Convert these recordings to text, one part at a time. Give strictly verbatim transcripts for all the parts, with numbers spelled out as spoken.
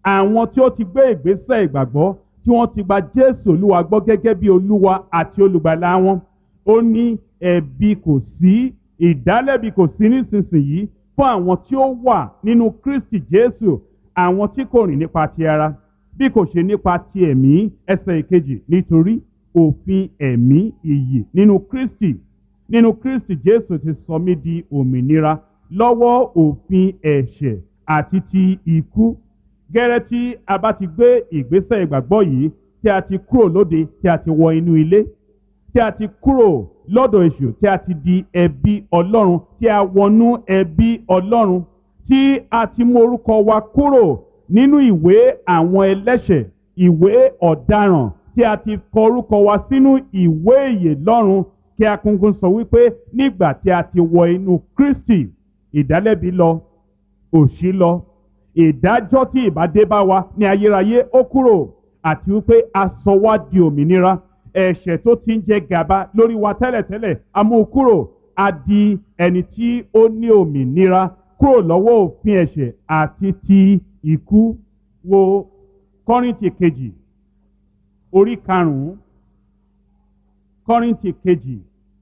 àwọn tí ó ti gbé ìgbésẹ̀ ìgbàgbọ́ tí wọ́n ti gba Jésù Olúwa gbọ́ gẹ́gẹ́ bí Olúwa àti olùgbàlà wọn. Ó ní ẹ̀bi kò sí, ìdálẹ́bi kò sí nísinsìnyí fún àwọn tí ó wà nínú Kristi Jésù, àwọn tí kò rìn nípa ti ara bí kò ṣe nípa ti ẹ̀mí. Ẹsẹ̀ ìkejì, nítorí òfin ẹ̀mí ìyè nínú Kristi nínú Kristi Jésù ti sọ mí di òmìnira lọ́wọ́ òfin ẹ̀ṣẹ̀ àti ti ikú. Gẹ́rẹ́ tí a bá ti gbé ìgbésẹ̀ ìgbàgbọ́ yìí, tí a ti kúrò lóde, tí a ti wọ inú ilé, tí a ti kúrò lọ́dọ̀ èṣù, tí a ti di ẹbí Ọlọ́run, tí a wọnú ẹbí Ọlọ́run, tí a ti mú orúkọ wa kúrò nínú ìwé àwọn ẹlẹ́ṣẹ̀, ìwé ọ̀daràn, tí a ti kọ orúkọ wa sínú ìwé ìyè lọ́run, kí a kúnkún sọ wípé nígbà tí a ti wọ inú Kristi, ìdálẹ́bi lọ, òṣì lọ, ìdájọ́ tí ìbá dé bá wa ní ayérayé ó kúrò, àti wípé a sọ wá di òmìnira. Ẹ̀ṣẹ̀ tó ti ń jẹ gàba lórí wa tẹ́lẹ̀tẹ́lẹ̀ a mú kúrò, a di ẹni tí ó ní òmìnira kúrò lọ́wọ́ òfin ẹ̀ṣẹ̀ àti ti ikú. Wo Kọ́ríńtì kejì orí karùn-ún, Kọ́ríńtì kejì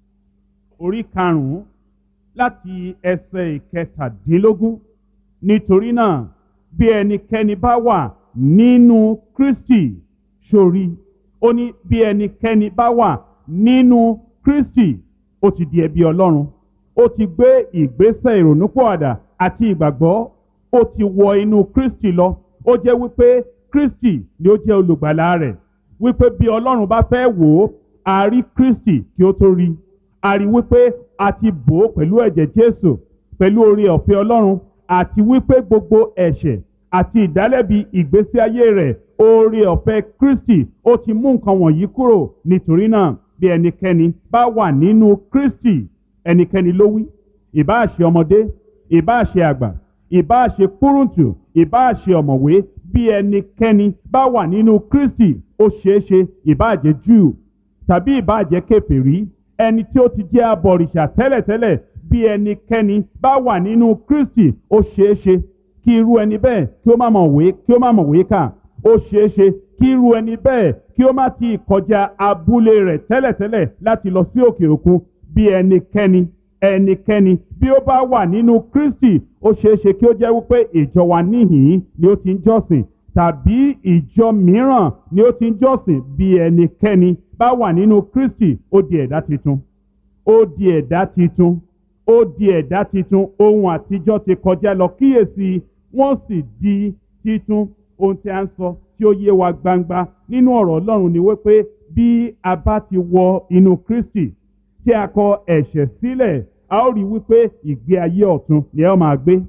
orí karùn-ún láti ẹsẹ̀ ìkẹtàdínlógún. Nítorí náà bí ẹnikẹ́ni bá wà nínú Kristi, sórí ó ní bí ẹnikẹ́ni bá wà nínú Kristi, ó ti di ẹbí Ọlọ́run, ó ti gbé ìgbésẹ̀ ìrònúpìwàdà àti ìgbàgbọ́, ó ti wọ inú Kristi lọ. Ó jẹ́ wípé Kristi ni ó jẹ́ olùgbàlà rẹ̀, wípé bí Ọlọ́run bá fẹ́ wò ó, a rí Kristi kí ó tó rí, a rí wípé a ti bò ó pẹ̀lú ẹ̀jẹ̀ Jésù, pẹ̀lú oore ọ̀fẹ́ Ọlọ́run, àti wípé gbogbo ẹ̀ṣẹ̀ àti ìdálẹ́bi ìgbésí ayé rẹ̀, oore ọ̀fẹ́ Kristi ó ti mú nǹkan wọ̀nyí kúrò. Nítorí náà bí ẹnikẹ́ni bá wà nínú Kristi, ẹnikẹ́ni ló wí, ìbáà ṣe ọmọdé, ìbáà ṣe àgbà, ìbáà ṣe kúrúntù, ìbáà ṣe ọ̀mọ̀wé, bí ẹnikẹ́ni bá wà nínú Kristi, ó ṣeéṣe ìbáà jẹ́ Júù tàbí ìbáà jẹ́ kèfèrí, ẹni tí ó ti jẹ́ abọ̀rìṣà tẹ́lẹ̀tẹ́lẹ̀, bí ẹnikẹ́ni bá wà nínú Kristi, ó ṣeéṣe kí irú ẹni bẹ́ẹ̀ kí ó má mọ̀wé kí ó má mọ̀wé kà, ó ṣeéṣe kí irú ẹni bẹ́ẹ̀ kí ó má ti kọjá abúlé rẹ̀ tẹ́lẹ̀tẹ́lẹ̀ láti lọ sí òkè òkun. Bí ẹnikẹ́ni ẹnikẹ́ni bí ó bá wà nínú Kristi, ó ṣeéṣe kí ó jẹ́ wípé ìjọ wa níhìn-ín ni ó ti ń jọ́sìn, tàbí ìjọ mìíràn ni ó ti ń jọ́sìn. Bí ẹnikẹ́ni bá wà nínú Kristi, ó di ẹ̀dá titun, ó di ẹ̀dá titun, ó di ẹ̀dá titun. Ohun àtijọ́ ti kọjá lọ, kíyèsí wọ́n sì di titun. Ohun tí a ń sọ tí ó yé wa gbangba nínú ọ̀rọ̀ Ọlọ́run ni wípé bí a bá ti wọ inú Kristi, tí a kọ ẹ̀ṣẹ̀ sílẹ̀, a ó rí wípé ìgbé ayé ọ̀tun ni a ó máa gbé.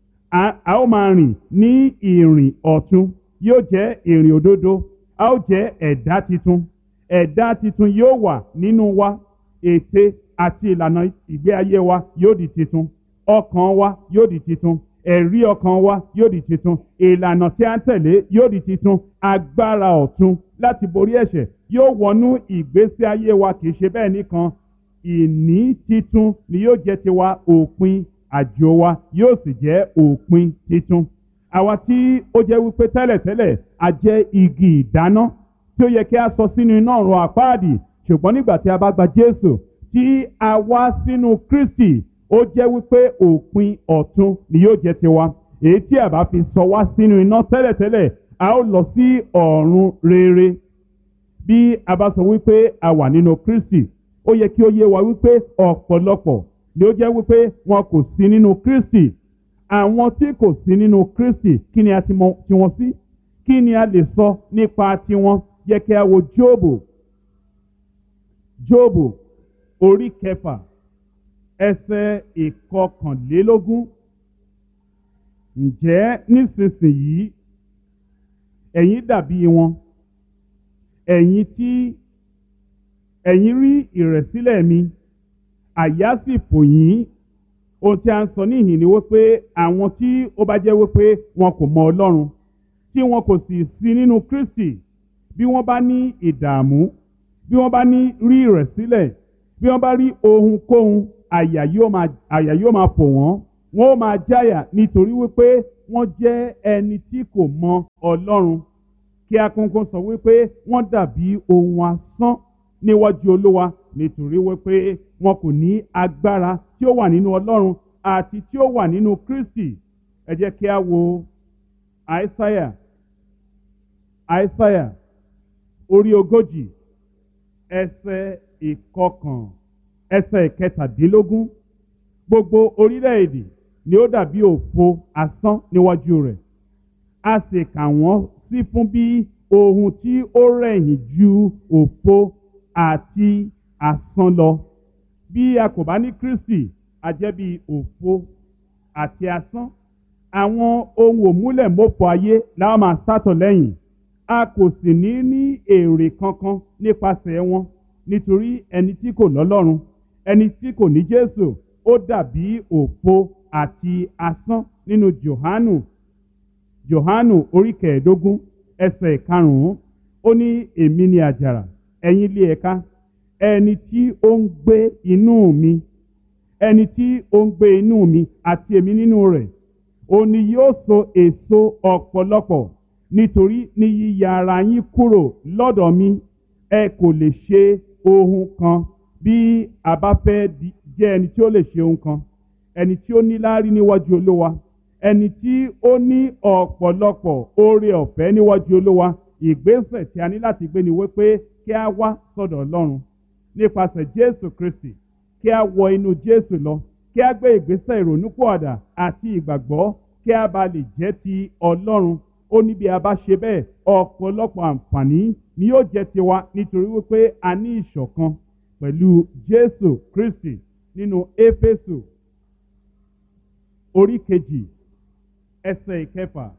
A ó máa rìn ní ìrìn ọ̀tun, yóò jẹ́ ìrìn òdodo, a ó jẹ́ ẹ̀dá titun. Ẹ̀dá titun yóò wà nínú wa, ète àti ìlànà ìgbé ayé wa yóò di titun, ọkàn wa yóò di titun, ẹ̀rí ọkàn wa yóò di titun, ìlànà tí a ń tẹ̀lé yóò di titun. Agbára ọ̀tun láti borí ẹ̀ṣẹ̀ yóò wọnú ìgbésí ayé wa. Kì í ṣe bẹ́ẹ̀ nìkan, ìní titun ni yóò jẹ́ tiwa, òpin àjò wa yóò sì jẹ́ òpin titun. Àwa tí ó jẹ́ wípé tẹ́lẹ̀tẹ́lẹ̀ a jẹ́ igi ìdáná tí ó yẹ kí a sọ sínú iná ọ̀run àpáàdì, ṣùgbọ́n nígbà tí a bá gba Jésù tí a wá sínú Kristi, ó jẹ́ wípé òpin ọ̀tun ni yóò jẹ́ tiwa. Èyí tí a bá fi sọ wá sínú iná tẹ́lẹ̀tẹ́lẹ̀, a ó lọ sí ọ̀run rere. Bí a bá sọ wípé a wà nínú Kristi, ó yẹ kí ó yé wa wípé ọ̀pọ̀lọpọ̀ ni ó jẹ́ wípé wọn kò sí nínú Kristi. Àwọn tí kò sí nínú Kristi, kí ni a ti mọ̀ tiwọn sí? Kí ni a lè sọ nípa tiwọn? Yẹ kí a wo Jóòbù, Jóòbù orí kẹfà ẹsẹ̀ ìkọkànlélógún. Ǹjẹ́ nísinsìnyí ẹ̀yin dàbí wọn, ẹ̀yin tí ẹ̀yin rí ìrẹ̀sílẹ̀ mi, àyà sì fò yín. Ohun tí a ń sọ níhìn ni wípé àwọn tí ó bá jẹ́ wípé wọn kò mọ Ọlọ́run, tí wọn kò sì sí nínú Kristi, bí wọ́n bá ní ìdààmú, bí wọ́n bá ní rí ìrẹ̀sílẹ̀, bí wọ́n bá rí ohunkóhun, àyà yóò máa àyà yóò máa fò wọ́n, wọ́n ó máa jáyà nítorí wípé wọ́n jẹ́ ẹni tí kò mọ Ọlọ́run. Kí a kúnkún sọ wípé wọ́n dàbí ohun asán níwájú Olúwa nítorí wípé wọn kò ní agbára tí ó wà nínú Ọlọ́run àti tí ó wà nínú Kristi. Ẹ jẹ́ kí a wo Àìsáyà Àìsáyà orí ogójì ẹsẹ̀ ìkọkàn ẹsẹ̀ ìkẹtàdínlógún. Gbogbo orílẹ̀-èdè ni ó dàbí òfo asán níwájú rẹ̀, a sì kà wọ́n sí fún bí ohun tí ó rẹ̀yìn ju òfo àti asán lọ. Bí a kò bá ní Kristi, a jẹ́ bí òfo àti asán. Àwọn ohun òmúlẹ̀mọ́fọ ayé la máa sátọ̀ lẹ́yìn, a kò sì ní ní èrè kankan nípasẹ̀ wọn, nítorí ẹni tí kò lọ́lọ́run, ẹni tí kò ní Jésù, ó dàbí òfo àti asán. Nínú Jòhánù Jòhánù orí kẹẹ̀ẹ́dógún ẹsẹ̀ ìkarùn-ún, ó ní èmi ni àjàrà, ẹ̀yin ilé ẹ̀ka, ẹni tí ó ń gbé inú mi ẹni tí ó ń gbé inú mi àti èmi nínú rẹ̀, òun ni yóò so èso ọ̀pọ̀lọpọ̀, nítorí ní yíya ara yín kúrò lọ́dọ̀ mi ẹ kò lè ṣe ohun kan. Bí a bá fẹ́ jẹ́ ẹni tí ó lè ṣe ohun kan, ẹni tí ó níláárí níwájú Olúwa, ẹni tí ó ní ọ̀pọ̀lọpọ̀ oore ọ̀fẹ́ níwájú Olúwa, ìgbésẹ̀ tí a ní láti gbé ni wípé kí a wá sọ́dọ̀ Ọlọ́run nípasẹ̀ Jésù Kristi, kí a wọ inú Jésù lọ, kí a gbé ìgbésẹ̀ ìrònúpìwàdà àti ìgbàgbọ́, kí a bá lè jẹ́ ti Ọlọ́run. Ó ní bí a bá ṣe bẹ́ẹ̀, ọ̀pọ̀lọpọ̀ àǹfààní ni yóò jẹ́ tiwa, nítorí wípé a ní ìṣọ̀kan pẹ̀lú Jésù Kristi. Nínú Éfésù orí kejì ẹsẹ̀ ìkẹfà,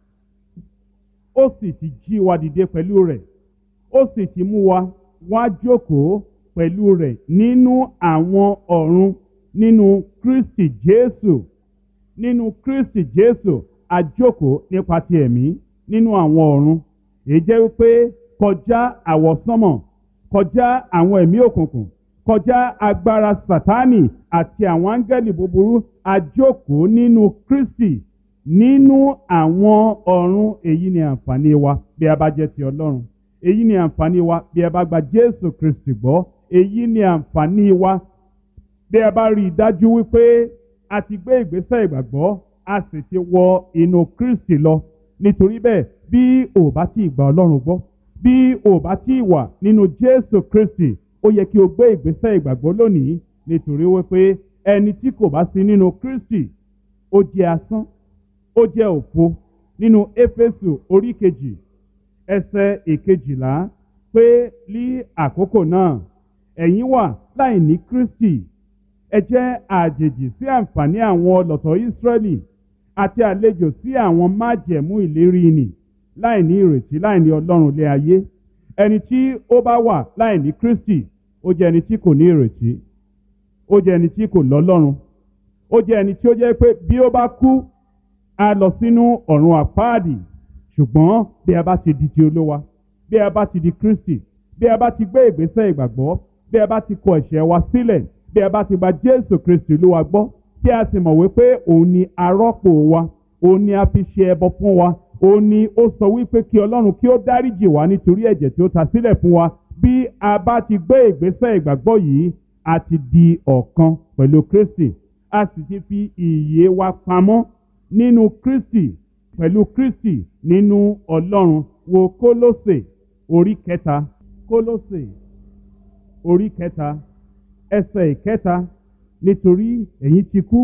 ó sì ti jí wa dìde pẹ̀lú rẹ̀, ó sì ti mú wa wá jókòó pẹ̀lú rẹ̀ nínú àwọn ọ̀run nínú Kristi Jésù. Nínú Kristi Jésù a jókòó nípa ti ẹ̀mí nínú àwọn ọ̀run. Èyí jẹ́ wípé kọjá àwọsánmọ̀, kọjá àwọn ẹ̀mí òkùnkùn, kọjá agbára Sátánì àti àwọn áńgẹ́lì búburú, a jókòó nínú Kristi nínú àwọn ọ̀run. Èyí ni àǹfààní wa bí a bá jẹ́ ti Ọlọ́run. Èyí ni àǹfààní wa bí a bá gba Jésù Kristi gbọ́. Èyí ni àǹfààní wa bí a bá rí i dájú wípé a ti gbé ìgbésẹ̀ ìgbàgbọ́, a sì ti wọ inú Kristi lọ. Nítorí bẹ́ẹ̀, bí o bá ti gba Ọlọ́run gbọ́, bí o bá ti wà nínú Jésù Kristi, ó yẹ kí o gbé ìgbésẹ̀ ìgbàgbọ́ lónìí, nítorí wípé ẹni tí kò bá sí nínú Kristi, ó jẹ́ asán, ó jẹ́ òfo. Nínú Éfésù orí kejì ẹsẹ̀ ìkejìlá, pé ní àkókò náà ẹ̀yin wà láì ní Kristi, ẹ jẹ́ àjèjì sí àǹfààní àwọn ọlọ̀tọ̀ Ísírẹ́lì àti àlejò sí àwọn májẹ̀mú ìlérí nì, láì ní ìrètí, láì ní Ọlọ́run lé ayé. Ẹni tí ó bá wà láì ní Kristi, ó jẹ́ ẹni tí kò ní ìrètí, ó jẹ́ ẹni tí kò lọ́lọ́run, ó jẹ́ ẹni tí ó jẹ́ pé bí ó bá kú, a lọ sínú ọ̀run àpáàdì. Ṣùgbọ́n bí a bá ti di ti Olúwa, bí a bá ti di Kristi, bí a bá ti gbé ìgbésẹ̀ ìgbàgbọ́, bí a bá ti kọ ẹ̀ṣẹ̀ wa sílẹ̀, bí a bá ti gba Jésù Kristi Olúwa gbọ́, tí a sì mọ̀ wípé òun ni arọ́pò wa, òun ni a fi ṣe ẹbọ fún wa, òun ni ó sọ wípé kí Ọlọ́run kí ó dáríjì wá nítorí ẹ̀jẹ̀ tí ó ta sílẹ̀ fún wa. Bí a bá ti gbé ìgbésẹ̀ ìgbàgbọ́ yìí, a ti di ọ̀kan pẹ̀lú Kristi, a sì ti fi ìyè wa pamọ́ nínú Kristi, pẹ̀lú Kristi nínú Ọlọ́run. Wo Kólósè orí kẹta, Kólósè orí kẹta ẹsẹ̀ ìkẹta, nítorí ẹ̀yin ti kú,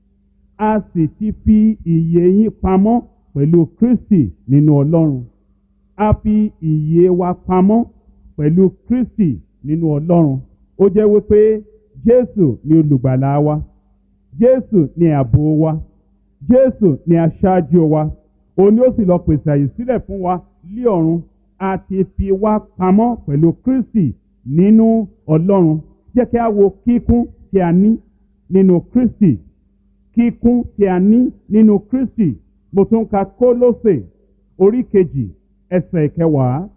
a sì ti fi ìyè yín pamọ́ pẹ̀lú Kristi nínú Ọlọ́run. A fi ìyè wa pamọ́ pẹ̀lú Kristi nínú Ọlọ́run. Ó jẹ́ wípé Jésù ni olùgbàlà wa, Jésù ni ààbò wa, Jésù ni aṣáájú wa. Òun ni ó sì lọ pèsè àyè sílẹ̀ fún wa lí ọ̀run. A ti fi wá pamọ́ pẹ̀lú Kristi nínú Ọlọ́run. Jẹ́ kí a wo kíkún tí a ní nínú Kristi. Kíkún tí a ní nínú Kristi. Mo tún ka Kólósè orí kejì ẹsẹ̀ ìkẹwàá.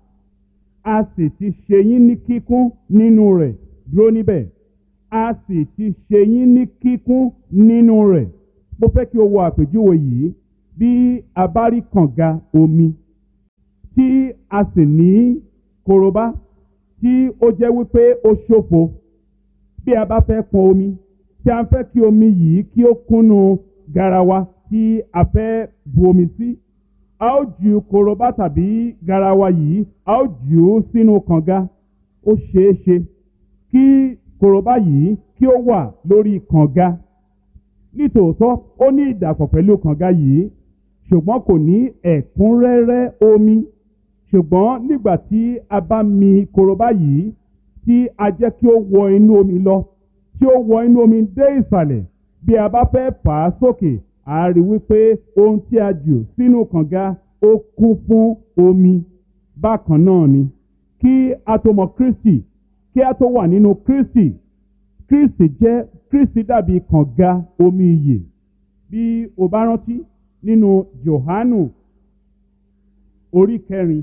A sì ti ṣe yín ní kíkún nínú rẹ̀. Dúró níbẹ̀. A sì ti ṣe yín ní kíkún nínú rẹ̀ mo fẹ́ kí o wo àpèjúwe yìí. Bí a bá rí kànga omi tí a sì ní korobá tí ó jẹ́ wípé ó ṣófo, bí a bá fẹ́ pọn omi tí a fẹ́ kí omi yìí kí ó kúnnú garawa tí a fẹ́ bu omi sí, a ó ju korobá tàbí garawa yìí a ó jù ú sínú kànga. Ó ṣeé ṣe kí korobá yìí kí ó wà lórí kànga. Nítòótọ́ ó ní ìdàpọ̀ pẹ̀lú kànga yìí, ṣùgbọ́n kò ní ẹ̀kúnrẹ́rẹ́ omi. Ṣùgbọ́n nígbà tí a bá mi korobá yìí tí a jẹ́ kí ó wọ inú omi lọ, tí ó wọ inú omi dé ìsàlẹ̀, bí a bá fẹ́ fà á sókè, a rí wípé ohun tí a jù sínú kànga ó kún fún omi. Bákan náà ni kí a tó mọ Kristi, kí a tó wà nínú Kristi, Kristi jẹ́ Kristi dàbí kànga omi ìyè. Bí o bá rántí nínú Jòhánù orí kẹrin,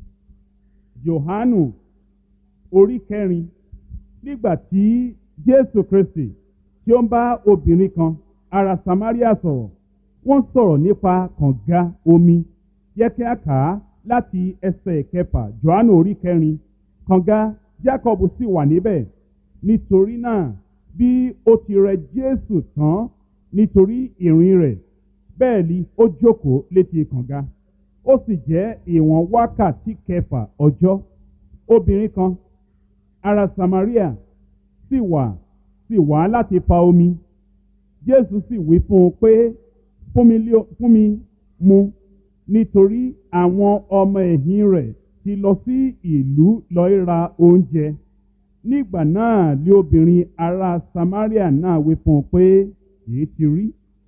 Jòhánù orí kẹrin, nígbà tí Jésù Kristi tí ó ń bá obìnrin kan ará Samaria sọ̀rọ̀, wọ́n sọ̀rọ̀ nípa kànga omi. Yẹ kí a kà á láti ẹsẹ̀ ìkẹfà. Jòhánù orí kẹrin, kànga Jákọ́bù sì wà níbẹ̀. Nítorí náà bí ó ti rẹ Jésù tán nítorí ìrìn rẹ̀, bẹ́ẹ̀ ni ó jókòó létí kànga. Ó sì jẹ́ ìwọ̀n wákàtí kẹfà ọjọ́. Obìnrin kan ará Samaria sì wà sì wá láti fa omi. Jésù sì wí fún un pé, fún mi lé- fún mi mu, nítorí àwọn ọmọ ẹ̀yìn rẹ̀ ti lọ sí ìlú lọ ra oúnjẹ. Nígbà náà lé obìnrin ará Samaria náà wí fún un pé, èyí ti rí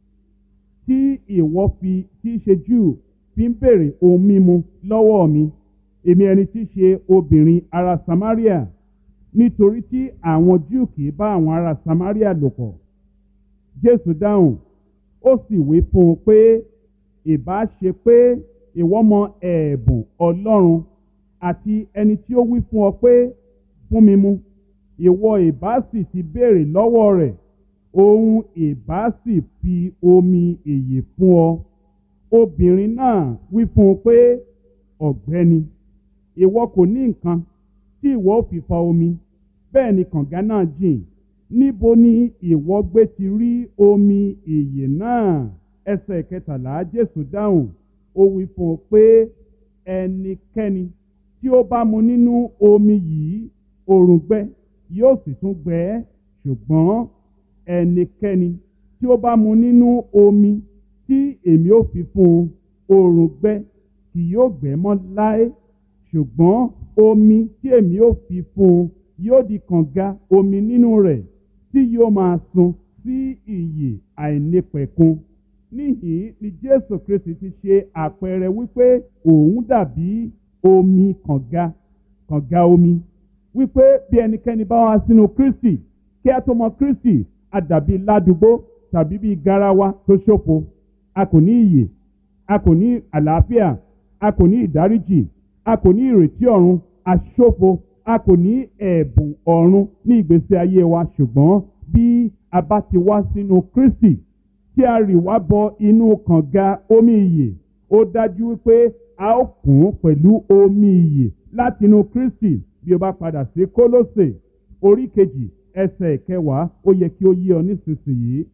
tí ìwọ fi tí í ṣe Júù fi ń béèrè ohun mímu lọ́wọ́ mi, èmi ẹni tí í ṣe obìnrin ará Samaria? Nítorí tí àwọn Júù kì í bá àwọn ará Samaria lò pọ̀. Jésù dáhùn, ó sì wí fún un pé, ìbá ṣe pé ìwọ mọ ẹ̀bùn Ọlọ́run àti ẹni tí ó wí fún ọ pé, fún mi mu, ìwọ ìbá sì ti béèrè lọ́wọ́ rẹ̀, òun ìbá sì fi omi ìyè fún ọ. Obìnrin náà wí fún un pé, ọ̀gbẹ́ni, ìwọ kò ní nǹkan tí ìwọ ó fi fa omi, bẹ́ẹ̀ ni kànga náà jìn. Níbo ni ìwọ gbé ti rí omi ìyè náà? Ẹsẹ̀ kẹtàlá, Jésù dáhùn, ó wí fún un pé, ẹnikẹ́ni tí ó bá mu nínú omi yìí, òrùngbẹ yóò sì tún gbẹ ẹ́. Ṣùgbọ́n ẹnikẹ́ni tí ó bá mu nínú omi tí èmi ó fi fún un, òrùngbẹ kì yóò gbẹ mọ́ láé. Ṣùgbọ́n omi tí èmi ó fi fún un yóò di kànga omi nínú rẹ̀ tí yóò máa sun sí ìyè àìnípẹ̀kun. Níhìn ni Jésù Kristi ti ṣe àpẹẹrẹ wípé òun dàbí omi kànga, kànga omi. Wípé bí ẹnikẹ́ni bá wá sínú Kristi, kí a tó mọ Kristi, a dàbí ládùúgbò tàbí bí garawa tó ṣófo. A kò ní ìyè, a kò ní àlàáfíà, a kò ní ìdáríjì, a kò ní ìrètí ọ̀run, a ṣófo, a kò ní ẹ̀bùn ọ̀run ní ìgbésí ayé wa. Ṣùgbọ́n bí a bá ti wá sínú Kristi, tí a rì wá bọ inú kànga omi ìyè, ó dájú wípé a ó kún pẹ̀lú omi ìyè láti inú Kristi. Bí o bá padà sí Kólósè orí kejì ẹsẹ̀ ìkẹwàá, ó yẹ kí ó yé ọ nísinsìnyí.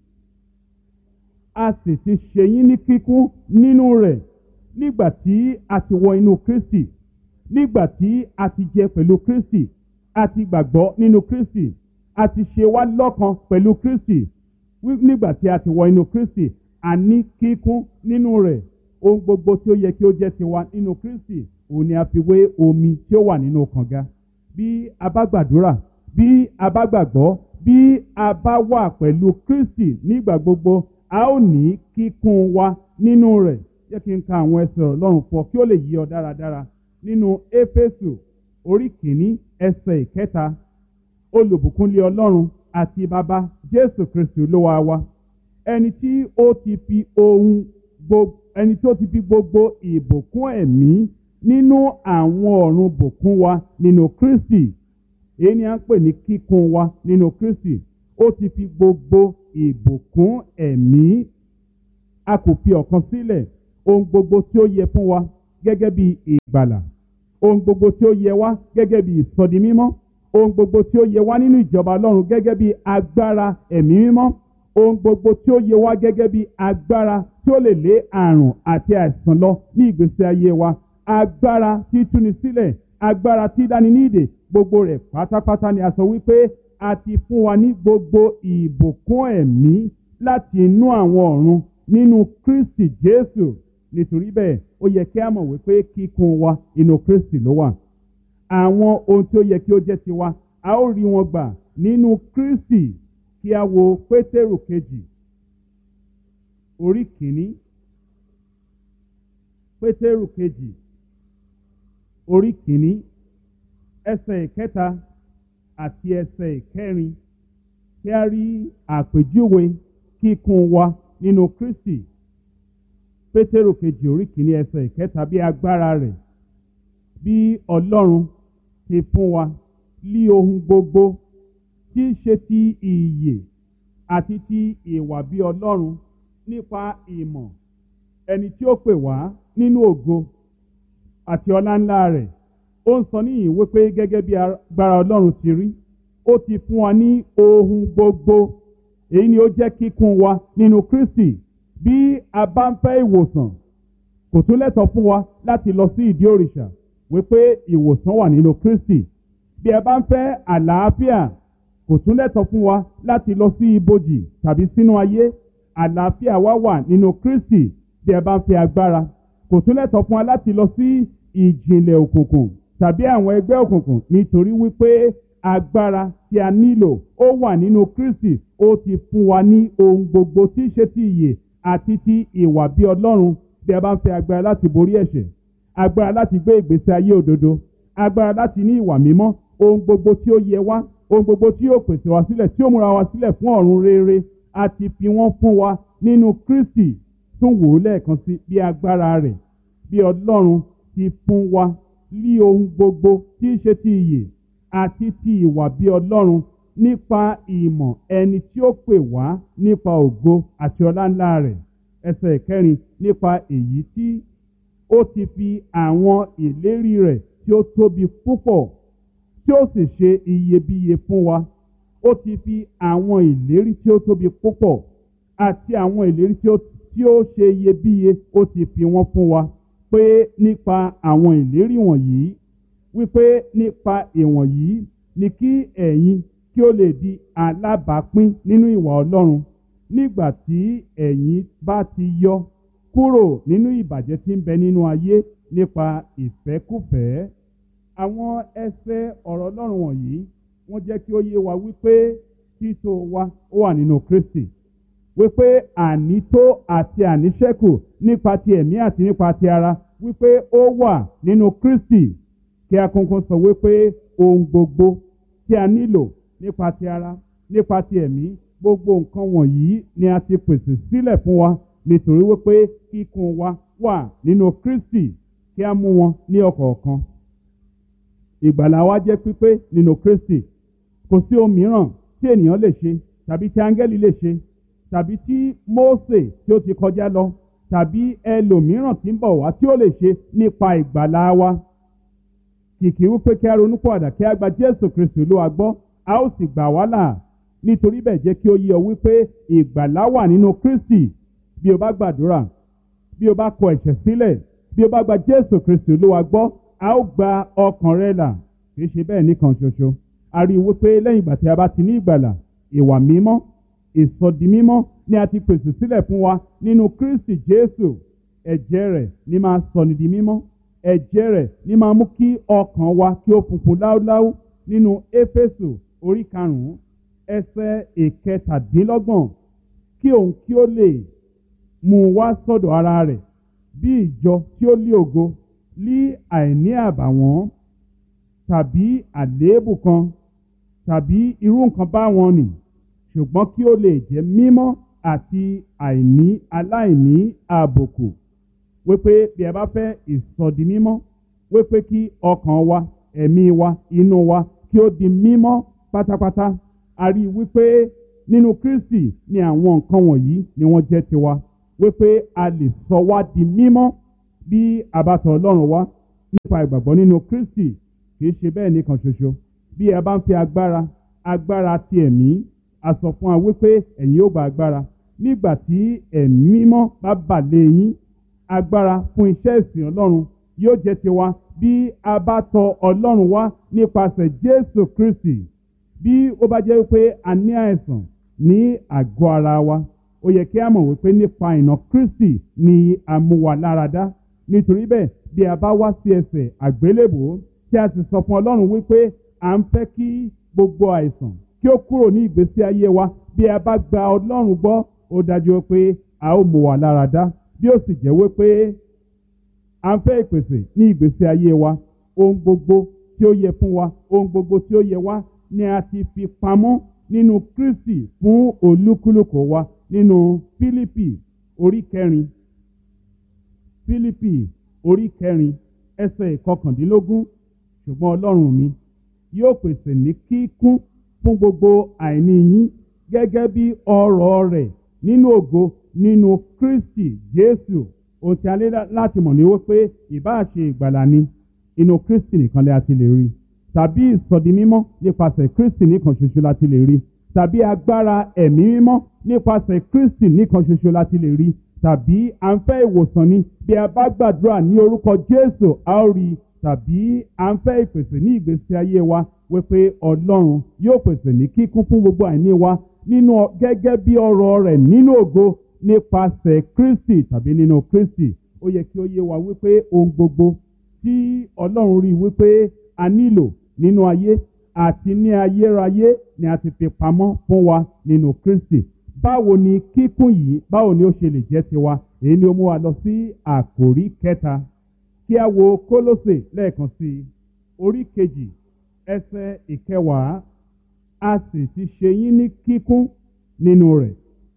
A sì ti ṣe yín ní kíkún nínú rẹ̀ nígbà tí a ti wọ inú Kristi, nígbà tí a ti jẹ pẹ̀lú Kristi, a ti gbàgbọ́ nínú Kristi, a ti ṣe wá lọ́kan pẹ̀lú Kristi. Nígbà tí a ti wọ inú Kristi, a ní kíkún nínú rẹ̀. Ohun gbogbo tí ó yẹ kí ó jẹ́ tiwa nínú Kristi, òun ni a fi wé omi tí ó wà nínú kànga. Bí a bá gbàdúrà, bí a bá gbàgbọ́, bí a bá wà pẹ̀lú Kristi nígbà gbogbo, a ó ní kíkún wa nínú rẹ̀. Jẹ́ kí n ka àwọn ẹsẹ̀ Ọlọ́run fún ọ kí ó lè yí ọ dáradára. Nínú Éfésù orí kìíní ẹsẹ̀ ìkẹta, olùbùkúnlé Ọlọ́run àti bàbá Jésù Kristi Olúwa wa, ẹni tí ó ti fi ohun gbogbo ẹni tí ó ti fi gbogbo ìbùkún ẹ̀mí nínú àwọn ọ̀run bùkún wa nínú Kristi. Èyí ni a ń pè ní kíkún wa nínú Kristi. Ó ti fi gbogbo ìbùkún ẹ̀mí a kò fi ọ̀kan sílẹ̀. Ohun gbogbo tí ó yẹ fún wa gẹ́gẹ́ bí ìgbàlà, ohun gbogbo tí ó yẹ wá gẹ́gẹ́ bí ìsọdi mímọ́, ohun gbogbo tí ó yẹ wá nínú ìjọba Ọlọ́run gẹ́gẹ́ bí agbára ẹ̀mí mímọ́, ohun gbogbo tí ó yẹ wá gẹ́gẹ́ bí agbára tí ó lè lé àrùn àti àìsàn lọ ní ìgbésí ayé wa, agbára tí túni sílẹ̀, agbára tí dáni ní ìdè, gbogbo rẹ̀ pátápátá ni a sọ wípé a ti fún wa ní gbogbo ìbùkún ẹ̀mí láti inú àwọn ọ̀run nínú Kristi Jésù. Nítorí bẹ́ẹ̀ ó yẹ kí a mọ̀ wípé kíkún wa inú Kristi ló wà. Àwọn ohun tí ó yẹ kí ó jẹ́ tiwa a ó rí wọn gbà nínú Kristi. Kí a wo Pétérù kejì orí kìíní, Pétérù kejì orí kìíní ẹsẹ̀ ìkẹta àti ẹsẹ̀ ìkẹrin. Kí a rí àpèjúwe kíkún wa nínú Kristi. Pétérù kejì orí kìíní ẹsẹ̀ ìkẹta, bí agbára rẹ̀ bí Ọlọ́run ti fún wa lí ohun gbogbo tí í ṣe ti ìyè àti ti ìwà bí Ọlọ́run nípa ìmọ̀ ẹni tí ó pè wá nínú ògo àti ọlá ńlá rẹ̀. Ó ń sọ níyìn wípé gẹ́gẹ́ bí agbára Ọlọ́run ti rí, ó ti fún wa ní ohun gbogbo. Èyí ni ó jẹ́ kíkún wa nínú Kristi. Bí a bá ń fẹ́ ìwòsàn, kò tún lẹ́tọ̀ọ́ fún wa láti lọ sí ìdí òrìṣà wípé ìwòsàn wà nínú Kristi. Bí a bá ń fẹ́ àlàáfíà, kò tún lẹ́tọ̀ọ́ fún wa láti lọ sí ibojì tàbí sínú ayé. Àlàáfíà wa wà nínú Kristi. Bí a bá ń fẹ́ agbára, kò tún lẹ́tọ̀ọ́ fún wa láti lọ sí ìjìnlẹ̀ òkùnkùn tàbí àwọn ẹgbẹ́ òkùnkùn, nítorí wípé agbára tí a nílò ó wà nínú Kristi. Ó ti fún wa ní ohun gbogbo tí í ṣe ti ìyè àti ti ìwà bí Ọlọ́run. Bí a bá ń fẹ́ agbára láti borí ẹ̀ṣẹ̀, agbára láti gbé ìgbésí ayé òdodo, agbára láti ní ìwà mímọ́, ohun gbogbo tí ó yẹ wá, ohun gbogbo tí yóò pèsè wá sílẹ̀, tí ó múra wá sílẹ̀ fún ọ̀run rere, a ti fi wọ́n fún wa nínú Kristi. Tún wò ó lẹ́ẹ̀kan sí, bí agbára rẹ̀ bí Ọlọ́run ti fún wa lí ohun gbogbo tí í ṣe ti ìyè àti ti ìwà bí Ọlọ́run nípa ìmọ̀ ẹni tí ó pè wá nípa ògo àti ọlá ńlá rẹ̀. Ẹsẹ̀ ìkẹrin, nípa èyí tí ó ti fi àwọn ìlérí rẹ̀ tí ó tóbi púpọ̀ tí ó sì ṣe iyebíye fún wa. Ó ti fi àwọn ìlérí tí ó tóbi púpọ̀ àti àwọn ìlérí tí ó tí ó ṣe iyebíye, ó ti fi wọ́n fún wa, pé nípa àwọn ìlérí wọ̀nyí, wípé nípa ìwọ̀nyí ni kí ẹ̀yin kí ó lè di alábàápín nínú ìwà Ọlọ́run, nígbà tí ẹ̀yin bá ti yọ kúrò nínú ìbàjẹ́ tí ń bẹ nínú ayé nípa ìfẹ́kúfẹ̀ẹ́. Àwọn ẹsẹ̀ ọ̀rọ̀ Ọlọ́run wọ̀nyí wọ́n jẹ́ kí ó yé wa wípé títò wa ó wà nínú Kristi, wípé ànító àti àníṣẹ́kù nípa ti ẹ̀mí àti nípa ti ara, wípé ó wà nínú Kristi. Kí a kọ́kọ́ sọ wípé ohun gbogbo tí a nílò nípa ti ara, nípa ti ẹ̀mí, gbogbo nǹkan wọ̀nyí ni a ti pèsè sílẹ̀ fún wa, nítorí wípé kíkún wa wà nínú Kristi. Kí a mú wọn ní ọ̀kọ̀ọ̀kan. Ìgbàlà wa jẹ́ pípé nínú Kristi. Kò sí ohun mìíràn tí ènìyàn lè ṣe, tàbí tí áńgẹ́lì lè ṣe, tàbí tí Mósè tí ó ti kọjá lọ, tàbí ẹlòmíràn tí ń bọ̀ wá tí ó lè ṣe nípa ìgbàlà wa. Kìkì wípé kí a ronúpìwàdà, kí a gba Jésù Kristi Olúwa gbọ́, a ó sì gbà wá là. Nítorí bẹ́ẹ̀ jẹ́ kí ó yé ọ wípé ìgbàlà wà nínú Kristi. Bí o bá gbàdúrà, bí o bá kọ ẹ̀ṣẹ̀ sílẹ̀, bí o bá gba Jésù Kristi Olúwa gbọ́, a ó gba ọkàn rẹ là. Kì í ṣe bẹ́ẹ̀ nìkan ṣoṣo. A rí i wípé lẹ́yìn ìgbà tí a bá ti ní ìgbàlà, ìwà mímọ́, ìsọdi mímọ́ ni a ti pèsè sílẹ̀ fún wa nínú Kristi Jésù. Ẹ̀jẹ̀ rẹ̀ ni máa sọni di mímọ́. Ẹ̀jẹ̀ rẹ̀ ni máa mú kí ọkàn wa kí ó funfun láúláú. Nínú Éfésù orí karùn-ún ẹsẹ̀ ìkẹtàdínlọ́gbọ̀n, kí òun kí ó lè mú wá sọ́dọ̀ ara rẹ̀ bí ìjọ tí ó lé ògo, lí àìní àbàwọ́n tàbí àléébù kan tàbí irú nǹkan báwọn nì, ṣùgbọ́n kí ó lè jẹ́ mímọ́ àti àìní aláìní àbùkù. Wípé bí ẹ bá fẹ́ ìsọdi mímọ́, wípé kí ọkàn wa, ẹ̀mí wa, inú wa kí ó di mímọ́ pátápátá. A rí wípé nínú Kristi ni àwọn nǹkan wọ̀nyí ni wọ́n jẹ́ tiwa. wípé a lè sọ wá di mímọ́ bí a bá tọ̀ Ọlọ́run wá nípa ìgbàgbọ́ nínú Kristi. Kì í ṣe bẹ́ẹ̀ nìkan ṣoṣo. Bí ẹ bá ń fi agbára agbára ti ẹ̀mí, a sọ fún wa wípé ẹ̀yin ó gba agbára nígbà tí ẹ̀mí mímọ́ bá bà lé yín. Agbára fún iṣẹ́ ìsìn Ọlọ́run yóò jẹ́ tiwa bí a bá tọ̀ Ọlọ́run wá nípasẹ̀ Jésù Kristi. Bí ó bá jẹ́ wípé a ní àìsàn ní àgọ́ ara wa, ó yẹ kí a mọ̀ wípé nípa ìnà Kristi ni a mú wa lára dá. Nítorí bẹ́ẹ̀, bí a bá wá sí ẹsẹ̀ àgbélébùú tí a sì sọ fún Ọlọ́run wípé à ń fẹ́ kí gbogbo àìsàn kí ó kúrò ní ìgbésí ayé wa, bí a bá gba Ọlọ́run gbọ́, ó dájú pé a ó mú wa lára dá. Bí ó sì jẹ́ wípé à ń fẹ́ ìpèsè ní ìgbésí ayé wa, ohun gbogbo tí ó yẹ fún wa, ohun gbogbo tí ó yẹ wá ni a ti fi pamọ́ nínú Kristi fún olúkúlùkù wa. Nínú Fílípì orí kẹrin Fílípì orí kẹrin ẹsẹ̀ ìkọkàndínlógún, ṣùgbọ́n Ọlọ́run mi yóò pèsè ní kíkún fún gbogbo àìní yín gẹ́gẹ́ bí ọrọ̀ rẹ̀ nínú ògo nínú Kristi Jésù. Ohun tí a lè láti mọ̀ ní wípé ìbáà ṣe ìgbàlà ni, inú Kristi nìkan lè a ti lè rí, tàbí ìsọdi mímọ́ nípasẹ̀ Kristi nìkan ṣoṣo la ti lè rí, tàbí agbára ẹ̀mí mímọ́ nípasẹ̀ Kristi nìkan ṣoṣo la ti lè rí, tàbí à ń fẹ́ ìwòsàn ni, bí a bá gbàdúrà ní orúkọ Jésù a ó rí, tàbí à ń fẹ́ ìpèsè ní ìgbésí ayé wa wípé Ọlọ́run yóò pèsè ní kíkún fún gbogbo àìní wa nínú gẹ́gẹ́ bí ọrọ̀ rẹ̀ nínú ògo nípasẹ̀ Kristi tàbí nínú Kristi. Ó yẹ kí ó yé wa wípé ohun gbogbo tí Ọlọ́run rí wípé a nílò nínú ayé àti ní ayérayé ni a ti fi pamọ́ fún wa nínú Kristi. Báwo ni kíkún yìí, báwo ni ó ṣe lè jẹ́ tiwa? Èyí ni ó mú wa lọ sí àkòrí kẹta. Kí a wo Kólósè lẹ́ẹ̀kan sí i, orí kejì ẹsẹ̀ ìkẹwàá. A sì ti ṣe yín ní kíkún nínú rẹ̀.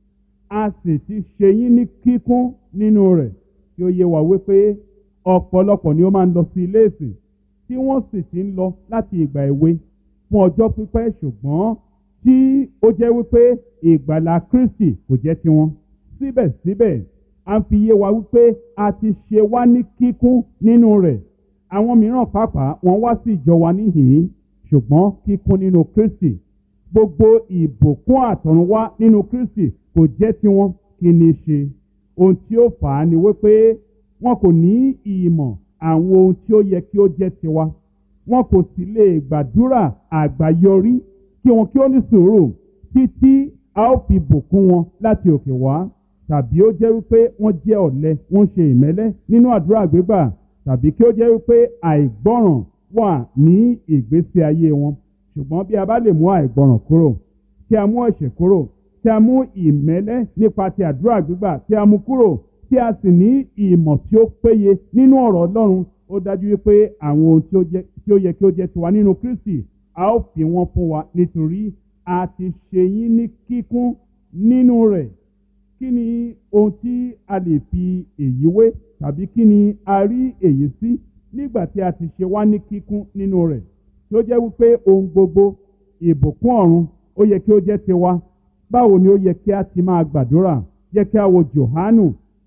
A sì ti ṣe yín ní kíkún nínú rẹ̀. Kí ó yé wa wípé ọ̀pọ̀lọpọ̀ ni ó máa ń lọ sí ilé ìsìn tí wọ́n sì ti ń lọ láti ìgbà èwe fún ọjọ́ pípẹ́, ṣùgbọ́n tí ó jẹ́ wípé ìgbàlà Kristi kò jẹ́ tiwọn. Síbẹ̀síbẹ̀, a ń fi yé wa wípé a ti ṣe wá ní kíkún nínú rẹ̀. Àwọn mìíràn pàápàá wọ́n wá sí ìjọ wa níhìn-ín, ṣùgbọ́n kíkún nínú Kristi. Gbogbo ìbùkún àtọ̀runwá nínú Kristi kò jẹ́ tiwọn. Kí ni ṣe? Ohun tí ó fà á ni wípé wọn kò ní ìmọ̀ àwọn ohun tí ó yẹ kí ó jẹ́ tiwa. Wọn kò sì lè gbàdúrà àgbáyọrí kí wọn kí ó ní sùúrù títí a ó fi bùkún wọn láti òkè wá. Tàbí ó jẹ́ wípé wọ́n jẹ́ ọ̀lẹ, wọ́n ṣe ìmẹ́lẹ́ nínú àdúrà gbígbà, tàbí kí ó jẹ́ wípé àìgbọ́ràn wà ní ìgbésí ayé wọn. Ṣùgbọ́n bí a bá lè mú àìgbọ́ràn kúrò, tí a mú ẹ̀ṣẹ̀ kúrò, tí a mú ìmẹ́lẹ́ nípa ti àdúrà gbígbà, tí a mú kúrò, tí a sì ní ìmọ̀ tí ó péye nínú ọ̀rọ̀ Ọlọ́run, ó dájú wípé àwọn ohun tí ó yẹ kí ó jẹ́ tiwa nínú Kristi a ó fi wọ́n fún wa, nítorí a ti ṣe yín ní kíkún nínú rẹ̀. Kí ni ohun tí a lè fi èyí wé, tàbí kí ni a rí èyí sí nígbà tí a ti ṣe wá ní kíkún nínú rẹ̀? Tí ó jẹ́ wípé ohun gbogbo ìbùkún ọ̀run ó yẹ kí ó jẹ́ tiwa. Báwo ni ó yẹ kí a ti máa gbàdúrà? Jẹ́ kí a wo Jòhánù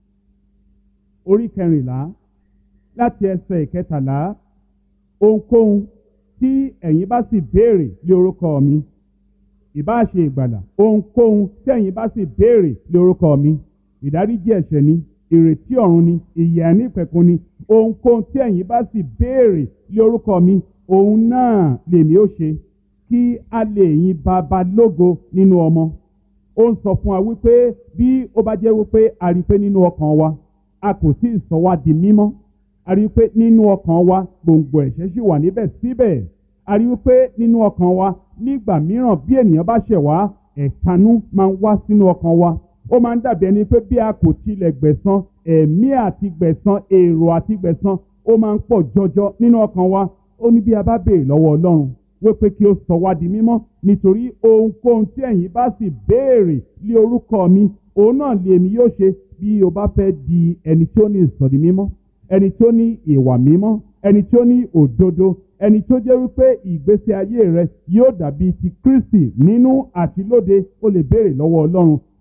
orí kẹrìnlá láti ẹsẹ̀ ìkẹtàlá. Ohunkóhun tí ẹ̀yin bá sì béèrè lé orúkọ mi, ìbá ṣe ìgbàlà, ohunkóhun tí ẹ̀yin bá sì béèrè lé orúkọ mi, ìdáríjì ẹ̀ṣẹ̀ ni, ìrètí ọ̀run ni, ìyè àìnípẹ̀kun ni. Ohunkóhun tí ẹ̀yin bá sì béèrè lé orúkọ mi, òun náà lèmi ó ṣe, kí a lè yin Baba lógo nínú ọmọ. Ó ń sọ fún wa wípé bí ó bá jẹ́ wípé a rí pé nínú ọkàn wa a kò tí ì sọ wá di mímọ́, a rí pé nínú ọkàn wa gbòǹgbò ẹ̀ṣẹ̀ sì wà níbẹ̀ síbẹ̀, a rí pé nínú ọkàn wa nígbà mìíràn bí ènìyàn bá ṣẹ̀ wá, ẹ̀tanú máa ń wá sínú ọkàn wa. Ó máa ń dàbí ẹni pé bí a kò tilẹ̀ gbẹ̀san, ẹ̀mí àti gbẹ̀san, èrò àti gbẹ̀san ó máa ń pọ̀ jọjọ nínú ọkàn wa. Ó ní bí a bá béèrè lọ́wọ́ Ọlọ́run wípé kí ó sọ wá di mímọ́, nítorí ohunkóhun tí ẹ̀yin bá sì béèrè lé orúkọ mi, òun náà lèmi yóò ṣe. Bí o bá fẹ́ di ẹni tí ó ní ìsọ̀dí mímọ́, ẹni tí ó ní ìwà mímọ́, ẹni tí ó ní òdodo, ẹni tó jẹ́ wípé ìgbésí ayé rẹ yóò dàbí ti Kristi nínú àti lóde, ó lè béèrè lọ́wọ́ Ọlọ́run.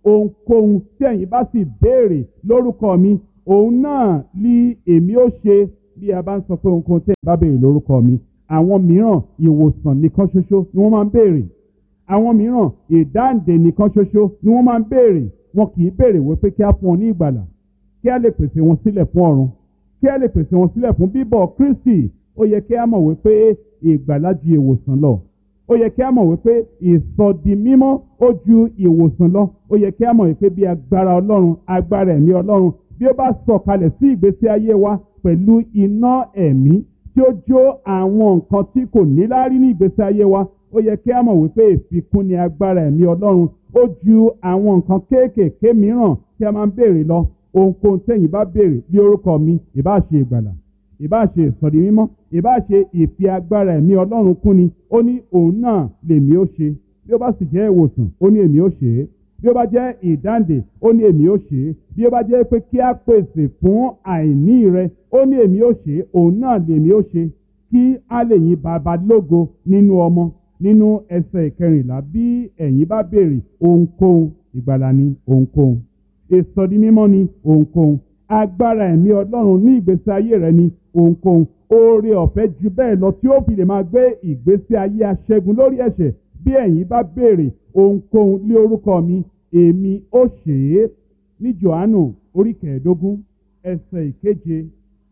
ohunkóhun tí ẹ̀yin bá sì béèrè lórúkọ mi òun náà ni èmi ó ṣe. Bí a bá ń sọ pé ohunkóhun tí ẹ̀yin bá béèrè lórúkọ mi, àwọn mìíràn ìwòsàn nìkan ṣoṣo ni wọ́n máa ń béèrè, àwọn mìíràn ìdáǹdè nìkan ṣoṣo ni wọ́n máa ń béèrè. Wọn kì í béèrè wípé kí á fún wọn ní ìgbàlà, kí á lè pèsè wọn sílẹ̀ fún ọ̀run, kí á lè pèsè wọn sílẹ̀ fún bíbọ̀ Kristi. Ó yẹ kí á mọ̀ wípé ìgbàlà ju ìwòsàn lọ. Ó yẹ kí á mọ̀ wípé ìsọdimímọ́ ó ju ìwòsàn lọ. Ó yẹ kí á mọ̀ wípé bí agbára Ọlọ́run, agbára ẹ̀mí Ọlọ́run, bí ó bá sọ̀kalẹ̀ sí ìgbésí ayé wa pẹ̀lú iná ẹ̀mí tí ó jó àwọn nǹkan tí kò níláárí ní ìgbésí ayé wa, ó yẹ kí á mọ̀ wípé ìfikún ni agbára ẹ̀mí Ọlọ́run. Ó ju àwọn nǹkan kéékèèké mìíràn tí a máa ń béèrè lọ. Ohunkóhun tẹ́yin bá béèrè bí orúkọ mi, ìbá ṣe ìgbàlà, ìbá ṣe ìsọ̀dí mímọ́, ìbá ṣe ìfi agbára ẹ̀mí Ọlọ́run kún ni, ó ní òun náà lèmi ó ṣe. Bí ó bá sì jẹ́ ìwòsàn, ó ní èmi ó ṣe é. Bí ó bá jẹ́ ìdáǹdè, ó ní èmi ó ṣe é. Bí ó bá jẹ́ pé kí á pèsè fún àìní rẹ, ó ní èmi ó ṣe é. Òun náà lèmi ó ṣe, kí á lè yin Baba lógo nínú ọmọ. Nínú ẹsẹ̀ ìkẹrìnlá, bí ẹ̀yin bá béèrè ohunkóhun, ìgbàlà ni ohunkóhun, ìsọ̀dí mímọ́ ni ohunkóhun, agbára ẹ̀mí Ọlọ́run ní ìgbésí ayé rẹ ni ohunkóhun, oore ọ̀fẹ́ ju bẹ́ẹ̀ lọ tí ó fi lè máa gbé ìgbésí ayé aṣẹ́gun lórí ẹ̀ṣẹ̀. Bí ẹ̀yin bá béèrè ohunkóhun lé orúkọ mi, èmi ó ṣe é. Ní Jòhánù orí kẹẹ̀ẹ́dógún ẹsẹ̀ ìkeje,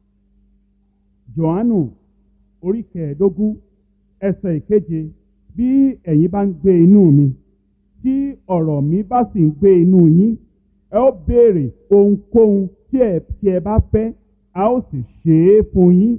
Jòhánù orí kẹẹ̀ẹ́dógún ẹsẹ̀ ìkeje, bí ẹ̀yin bá ń gbé inú mi, tí ọ̀rọ̀ mi bá sì ń gbé inú yín, ẹ ó béèrè ohunkóhun tí ẹ tí ẹ bá fẹ́, a ó sì ṣe é fún yín.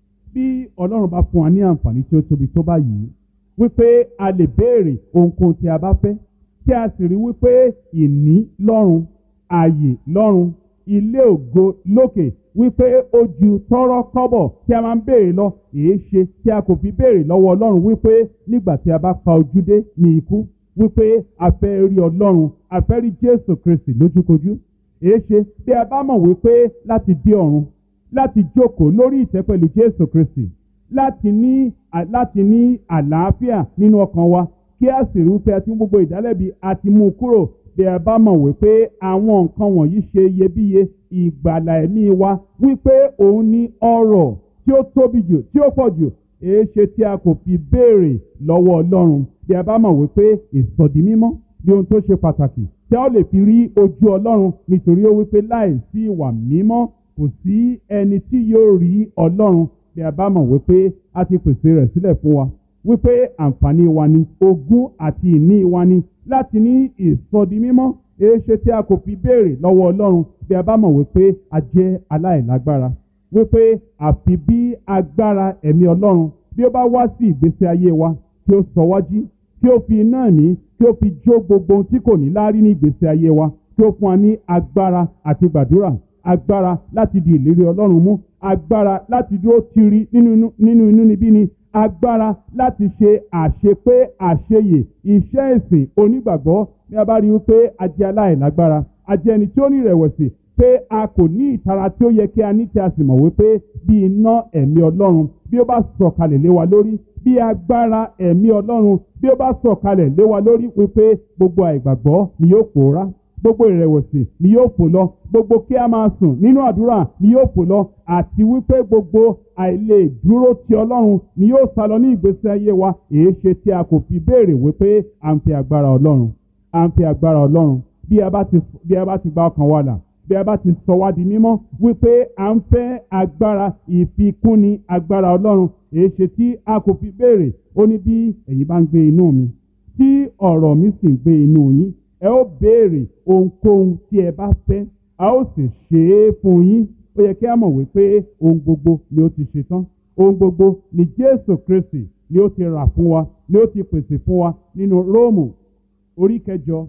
Bí Ọlọ́run bá fún wa ní àǹfààní tí ó tóbi tó báyìí, wípé a lè béèrè ohunkóhun tí a bá fẹ́, tí a sì rí wípé ìní lọ́run, ààyè lọ́run, ilé ògo lókè, wípé ó ju tọ́rọ́ kọ́bọ̀ tí a máa ń béèrè lọ. Èé ṣe tí a kò fi béèrè lọ́wọ́ Ọlọ́run wípé nígbà tí a bá pa ojú dé ní ikú, wípé a fẹ́ rí Ọlọ́run, a fẹ́ rí Jésù Kristi lójúkojú. Èé ṣe bí a bá mọ̀ wípé láti dé ọ̀run, láti jókòó lórí ìtẹ́ pẹ̀lú Jésù Kristi, láti ní láti ní àlàáfíà nínú ọkàn wa, kí a sì rí wípé a ti mú gbogbo ìdálẹ́bi àti mú kúrò. Bí a bá mọ̀ wípé àwọn nǹkan wọ̀nyí ṣe iyebíye, ìgbàlà ẹ̀mí wa, wípé òun ní ọrọ̀ tí ó tóbi jù, tí ó pọ̀ jù, èé ṣe tí a kò fi béèrè lọ́wọ́ Ọlọ́run. Bí a bá mọ̀ wípé ìsọ̀dí mímọ́ bí ohun tó ṣe pàtàkì tí a ó lè fi rí ojú Ọlọ́run, nítorí ó wípé láìsí ìwà mímọ́ kò sí ẹni tí yóò rí Ọlọ́run. Bí a bá mọ̀ wípé a ti pèsè rẹ̀ sílẹ̀ fún wa, wípé àǹfààní wa ni, ogún àti ìní wa ni láti ní ìsọ̀dí mímọ́, èé ṣe tí a kò fi béèrè lọ́wọ́ Ọlọ́run. Bí a bá mọ̀ wípé a jẹ́ aláìlágbára, wípé àfi bí agbára ẹ̀mí Ọlọ́run bí ó bá wá sí ìgbésí ayé wa, tí ó sọ wá jí, tí ó fi iná ẹ̀mí, tí ó fi jó gbogbo ohun tí kò ní láárí ní ìgbésí ayé wa, tí ó fún wa ní agbára àti gbàdúrà, agbára láti di ìlérí Ọlọ́run mú, agbára láti dúró tiri nínú nínú inúnibíni, agbára láti ṣe àṣepé àṣeyè iṣẹ́ ìsìn onígbàgbọ́. Ní a bá rí wípé a jẹ́ aláìlágbára, a jẹ́ ẹni tí ó ní ìrẹ̀wẹ̀sì, pé a kò ní ìtara tí ó yẹ kí a ní, tí a sì mọ̀ wípé bí iná ẹ̀mí Ọlọ́run bí ó bá sọ̀kalẹ̀ lé wa lórí, bí agbára ẹ̀mí Ọlọ́run bí ó bá sọ̀kalẹ̀ lé wa lórí, wípé gbogbo àìgbàgbọ́ ni yóò pòórá, gbogbo ìrẹ̀wẹ̀sì ni yóò fò lọ, gbogbo kí a máa sùn nínú àdúrà ni yóò fò lọ, àti wípé gbogbo àìlè dúró ti Ọlọ́run ni yóò sálọ ní ìgbésí ayé wa. Èé ṣe tí a kò fi béèrè wípé à ń fi agbára Ọlọ́run, à ń fi agbára Ọlọ́run. Bí a bá ti bí a bá ti gba ọkàn wa là, bí a bá ti sọ wá di mímọ́, wípé à ń fẹ́ agbára ìfikúnni agbára Ọlọ́run. Èé ṣe tí a kò fi béèrè. Ó ní bí ẹ̀yin bá ń gbé inú mi, tí ọ̀rọ̀ mi sì ń gbé inú yín, ẹ ó béèrè ohunkóhun tí ẹ bá fẹ́, a ó sì ṣe é fún yín. Ó yẹ kí a mọ̀ wípé ohun gbogbo ni ó ti ṣe tán, ohun gbogbo ni Jésù Kristi ni ó ti rà fún wa, ni ó ti pèsè fún wa. Nínú Róòmù orí kẹjọ,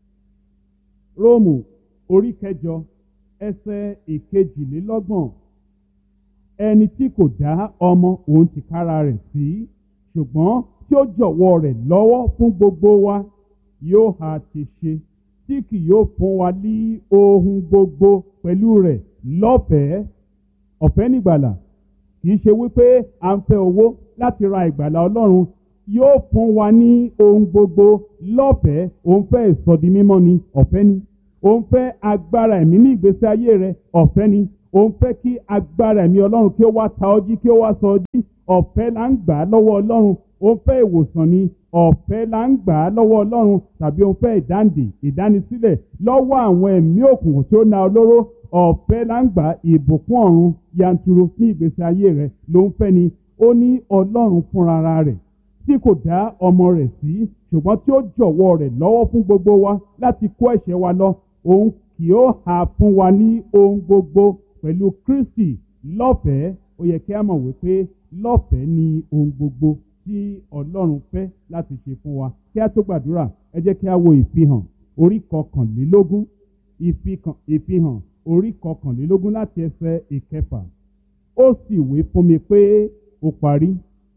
Róòmù orí kẹjọ ẹsẹ̀ ìkejìlélọ́gbọ̀n, ẹni tí kò dá ọmọ òun tìkára rẹ̀ sí, ṣùgbọ́n tí ó jọ̀wọ́ rẹ̀ lọ́wọ́ fún gbogbo wa, yóò ha ti ṣe tí kì yóò fún wa ní ohun gbogbo pẹ̀lú rẹ̀ lọ́fẹ̀ẹ́. Ọ̀fẹ́ nígbàlà, kì í ṣe wípé à ń fẹ́ owó láti ra ìgbàlà Ọlọ́run. yóò fún wa ní ohun gbogbo lọ́fẹ̀ẹ́. Òun fẹ́ ìsọdi mímọ́ ni, ọ̀fẹ́ ni. Òun fẹ́ agbára ẹ̀mí ní ìgbésí ayé rẹ, ọ̀fẹ́ ni. Òun fẹ́ kí agbára ẹ̀mí Ọlọ́run kí ó wá ta ọ́ jí, kí ó wá sọ ọ́ jí, ọ̀fẹ́ là ń gbà á lọ́wọ́ Ọlọ́run. Òun fẹ́ ìwòsàn ni, ọ̀fẹ́ là ń gbà á lọ́wọ́ Ọlọ́run. Tàbí òun fẹ́ ìdáǹdè, ìdánisílẹ̀ lọ́wọ́ àwọn ẹ̀mí òkùnkùn tí ó na olóró, ọ̀fẹ́ là ń gbà ìbùkún ọ̀run yanturu ní ìgbésí ayé rẹ ló ń fẹ́ ni. Ó ní Ọlọ́run fúnra rẹ̀ tí kò dá ọmọ rẹ̀ sí, ṣùgbọ́n tí ó jọ̀wọ́ rẹ̀ lọ́wọ́ fún gbogbo wa láti kó ẹ̀ṣẹ̀ wa lọ. Òun kì ó hà fún wa ní ohun gbogbo pẹ̀lú Kristi lọ́fẹ̀ẹ́. Ó yẹ kí a mọ̀ wípé lọ́fẹ̀ẹ́ ni ohun gbogbo tí Ọlọ́run fẹ́ láti ṣe fún wa. Kí a tó gbàdúrà, ẹ jẹ́ kí a wo ìfihàn orí kọkànlélógún. Ìfihàn orí kọkànlélógún láti ẹsẹ̀ ìkẹfà. Ó sì wí fún mi pé ó parí.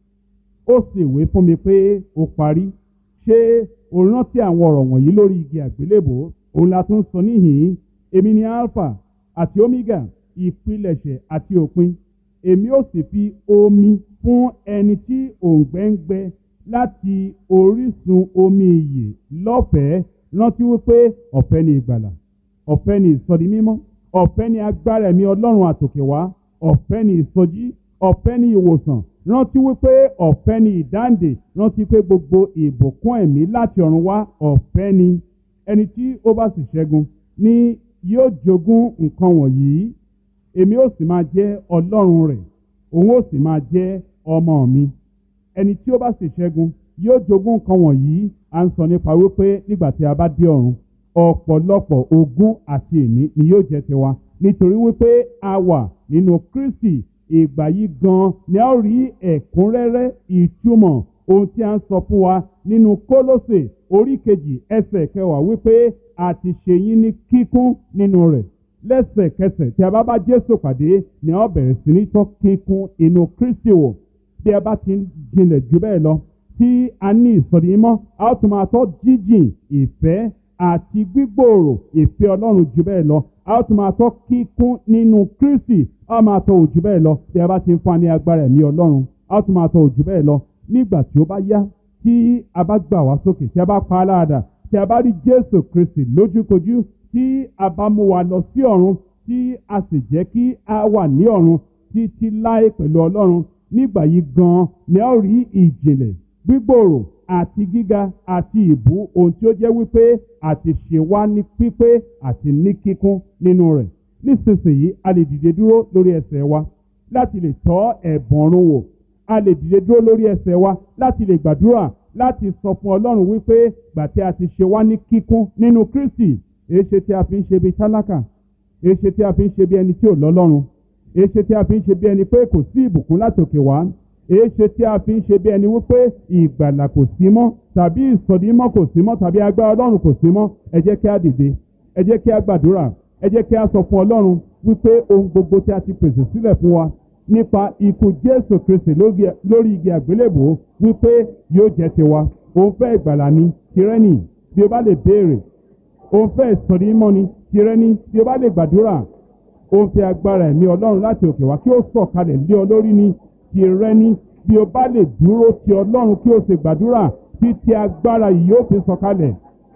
Ó sì wí fún mi pé ó parí. Ṣé o rántí àwọn ọ̀rọ̀ wọ̀nyí lórí igi àgbélébò? Òun la tún sọ níhìn-ín. Èmi ni Alpha àti Omega, ìpilẹ̀ṣẹ̀ àti òpin. Èmi ó sì fi omi fún ẹni tí òǹgbẹ ń gbẹ láti orísun omi ìyè lọ́fẹ̀ẹ́. Rántí wípé ọ̀fẹ́ ni ìgbàlà, ọ̀fẹ́ ni ìsọdi mímọ́, ọ̀fẹ́ ni agbára ẹ̀mí Ọlọ́run àtòkè wá, ọ̀fẹ́ ni ìsọjí, ọ̀fẹ́ ni ìwòsàn. Rántí wípé ọ̀fẹ́ ni ìdáǹdè. Rántí pé gbogbo ìbùkún ẹ̀mí láti ọ̀run wá ọ̀fẹ́ ni. Ẹni tí ó bá sì ṣẹ́gun ni yóò jogún nǹkan wọ̀nyí. Èmi ó sì máa jẹ́ Ọlọ́run rẹ̀, òun ó sì máa jẹ́ ọmọ mi. Ẹni tí ó bá sì ṣẹ́gun yóò jogún nǹkan wọ̀nyí. À ń sọ nípa wípé nígbà tí a bá dé ọ̀run, ọ̀pọ̀lọpọ̀ ogún àti ìní ni yóò jẹ́ tiwa, nítorí wípé a wà nínú Kristi. Ìgbà yìí gan ni a ó rí ẹ̀kúnrẹ́rẹ́ ìtumọ̀ ohun tí a ń sọ fún wa nínú Kólósè orí kejì ẹsẹ̀ kẹwàá wípé a ti ṣe yín ní kíkún nínú rẹ̀. Lẹ́sẹ̀kẹsẹ̀ tí a bá bá Jésù pàdé ni a ó bẹ̀rẹ̀ sí ní tọ́ kíkún inú Kristi wò. Bí a bá ti ń jinlẹ̀ jù bẹ́ẹ̀ lọ, tí a ní ìsọ̀rí mímọ́, a ó tún máa tọ́ jíjìn ìfẹ́ àti gbígbòòrò ìfẹ́ Ọlọ́run jù bẹ́ẹ̀ lọ. A ó tún máa tọ́ kíkún nínú Kristi. A ó máa tọ́ òjù bẹ́ẹ̀ lọ tí a bá ti ń fún wa ní agbára ẹ̀mí Ọlọ́run. A ó tún máa tọ́ òjù bẹ́ẹ̀ lọ nígbà tí ó bá yá, tí a bá gbà wá sókè, tí a bá pa á láàdà, tí a bá rí Jésù Kristi lójúkojú, tí a bá mú wa lọ sí ọ̀run, tí a sì jẹ́ kí a wà ní ọ̀run títí láé pẹ̀lú Ọlọ́run. Nígbà yìí gan ni a ó rí ìjìnlẹ̀, gbígbòòrò àti gíga àti ìbú ohun tí ó jẹ́ wípé àti ṣe wá ní pípé àti ní kíkún nínú rẹ̀. Nísinsìnyí a lè dìde dúró lórí ẹsẹ̀ wa láti lè tọ́ ẹ̀bùn ọ̀run wò. A lè dìde dúró lórí ẹsẹ̀ wa láti lè gbàdúrà, láti sọ fún Ọlọ́run wípé gbà tí a ti ṣe wá ní kíkún nínú Kristi. Èéṣe tí a fi ń ṣe bí tálákà? Èéṣe tí a fi ń ṣe bí ẹni tí ò lọ́lọ́run? Èéṣe tí a fi ń ṣe bí ẹni pé kò sí ìbùkún látòkè wá? Èéṣe tí a fi ń ṣe bí ẹni wípé ìgbàlà kò sí mọ́, tàbí ìsọ̀dí mọ́ kò sí mọ́, tàbí agbára Ọlọ́run kò sí mọ́? Ẹ jẹ́ kí a dìde, ẹ jẹ́ kí a gbàdúrà, ẹ jẹ́ kí a sọ fún Ọlọ́run wípé ohun gbogbo tí a ti pèsè sílẹ̀ fún wa nípa ikú Jésù Kristi lórí igi àgbélébò wípé yóò jẹ́ tiwa. Òun fẹ́ ìgbàlà ni, tirẹ̀ ni, bí o bá lè béèrè. Òun fẹ́ ìsọ̀rí mọ́ ni, tirẹ̀ ni, bí o bá lè gbàdúrà. Òun fẹ́ agbára ẹ̀mí Ọlọ́run láti òkè wá kí ó sọ̀kalẹ̀ lé ọ lórí ni, tirẹ̀ ni, bí o bá lè dúró ti Ọlọ́run kí o sì gbàdúrà títí agbára yìí yóò fi sọ̀kalẹ̀.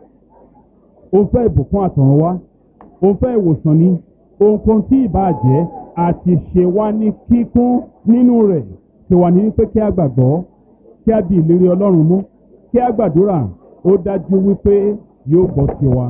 Òun fẹ́ ìbùkún àtọ̀run wá, òun fẹ́ ìwòsàn ni, ohunkóhun tí ìbá jẹ́ àti ṣe wá ní kíkún nínú rẹ̀. Ṣe wà ní wípé kí a gbàgbọ́, kí a di ìlérí Ọlọ́run mú, kí a gbàdúrà, ó dájú wípé yóò gbọ́ tiwa.